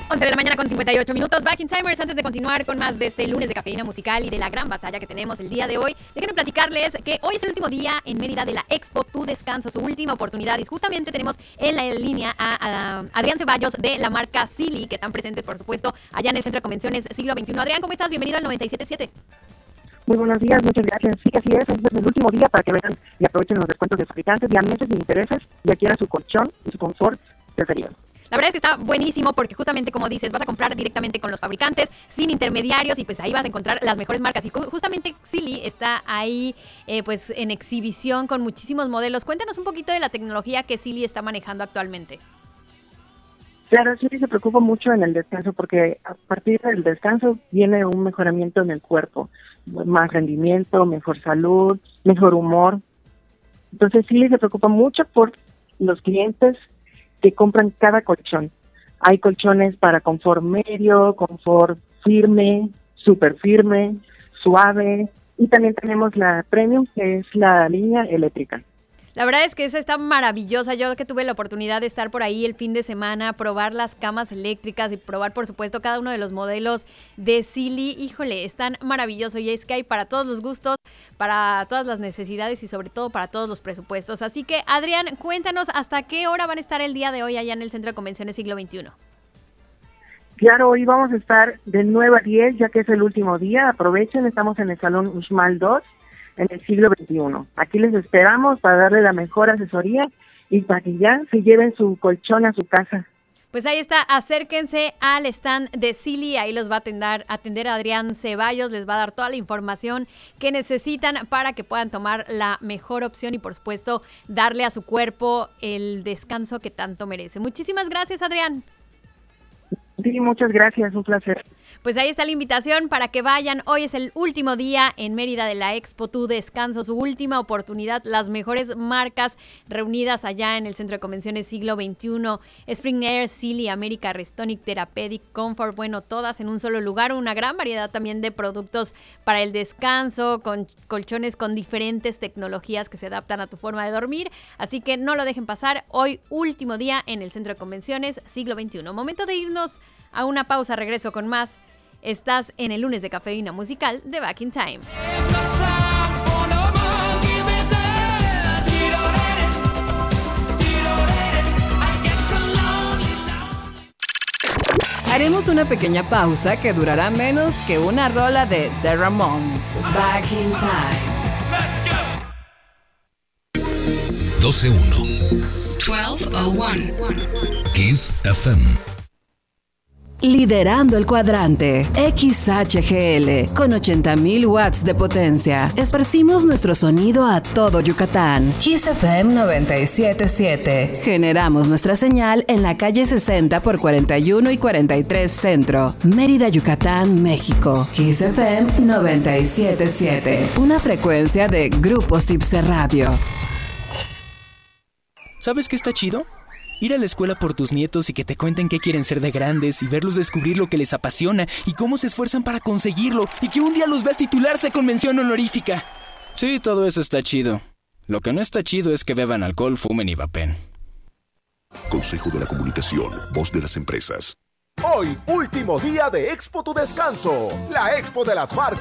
11 de la mañana con 58 minutos. Back in Timers. Antes de continuar con más de este lunes de cafeína musical y de la gran batalla que tenemos el día de hoy, déjenme platicarles que hoy es el último día en Mérida de la Expo Tu Descanso, su última oportunidad. Y justamente tenemos en la línea a Adrián Ceballos de la marca Silly, que están presentes, por supuesto, allá en el Centro de Convenciones Siglo XXI. Adrián, ¿cómo estás? Bienvenido al 97.7. Muy buenos días, muchas gracias. Sí, así es, este es el último día para que vengan y aprovechen los descuentos de fabricantes, ya meses sin intereses y adquieran su colchón y su confort preferido. La verdad es que está buenísimo porque justamente, como dices, vas a comprar directamente con los fabricantes, sin intermediarios, y pues ahí vas a encontrar las mejores marcas. Y justamente Silly está ahí pues en exhibición con muchísimos modelos. Cuéntanos un poquito de la tecnología que Silly está manejando actualmente. Claro, Silly se preocupa mucho en el descanso porque a partir del descanso viene un mejoramiento en el cuerpo, más rendimiento, mejor salud, mejor humor. Entonces Silly se preocupa mucho por los clientes que compran cada colchón. Hay colchones para confort medio, confort firme, súper firme, suave, y también tenemos la Premium, que es la línea eléctrica. La verdad es que esa está maravillosa. Yo que tuve la oportunidad de estar por ahí el fin de semana, probar las camas eléctricas y probar, por supuesto, cada uno de los modelos de Silly. Híjole, están maravillosos y es que hay para todos los gustos, para todas las necesidades y sobre todo para todos los presupuestos. Así que, Adrián, cuéntanos hasta qué hora van a estar el día de hoy allá en el Centro de Convenciones Siglo XXI. Claro, hoy vamos a estar de 9 a 10, ya que es el último día. Aprovechen, estamos en el Salón Uxmal 2. En el siglo XXI. Aquí les esperamos para darle la mejor asesoría y para que ya se lleven su colchón a su casa. Pues ahí está, acérquense al stand de Silly, ahí los va a atender Adrián Ceballos, les va a dar toda la información que necesitan para que puedan tomar la mejor opción y por supuesto darle a su cuerpo el descanso que tanto merece. Muchísimas gracias, Adrián. Sí, muchas gracias, un placer. Pues ahí está la invitación para que vayan. Hoy es el último día en Mérida de la Expo Tu Descanso, su última oportunidad. Las mejores marcas reunidas allá en el Centro de Convenciones Siglo XXI. Spring Air, Silly, America, Restonic, Therapeutic, Comfort, bueno, todas en un solo lugar. Una gran variedad también de productos para el descanso, con colchones con diferentes tecnologías que se adaptan a tu forma de dormir. Así que no lo dejen pasar. Hoy último día en el Centro de Convenciones Siglo XXI. Momento de irnos a una pausa, regreso con más. Estás en el lunes de cafeína musical de Back in Time. Haremos una pequeña pausa que durará menos que una rola de The Ramones. Back in Time. 12:01. 12:01. Kiss FM. Liderando el cuadrante, XHGL, con 80,000 watts de potencia. Esparcimos nuestro sonido a todo Yucatán. Kiss FM 97.7. Generamos nuestra señal en la calle 60 por 41 y 43 Centro, Mérida, Yucatán, México. Kiss FM 97.7. Una frecuencia de Grupo Cipse Radio. ¿Sabes qué está chido? Ir a la escuela por tus nietos y que te cuenten qué quieren ser de grandes y verlos descubrir lo que les apasiona y cómo se esfuerzan para conseguirlo y que un día los veas titularse con mención honorífica. Sí, todo eso está chido. Lo que no está chido es que beban alcohol, fumen y vapen. Consejo de la Comunicación, voz de las empresas. Hoy, último día de Expo Tu Descanso, la expo de las marcas.